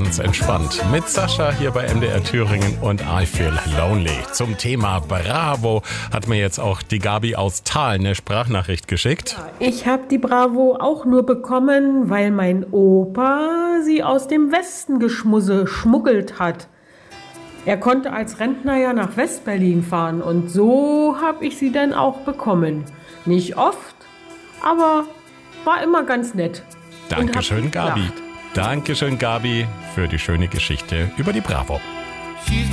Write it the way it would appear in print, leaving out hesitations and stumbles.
ganz entspannt mit Sascha hier bei MDR Thüringen und I Feel Lonely. Zum Thema Bravo hat mir jetzt auch die Gabi aus Thal eine Sprachnachricht geschickt. Ich habe die Bravo auch nur bekommen, weil mein Opa sie aus dem Westen geschmuggelt hat. Er konnte als Rentner ja nach Westberlin fahren und so habe ich sie dann auch bekommen. Nicht oft, aber war immer ganz nett. Dankeschön, Gabi. Dankeschön, Gabi, für die schöne Geschichte über die Bravo.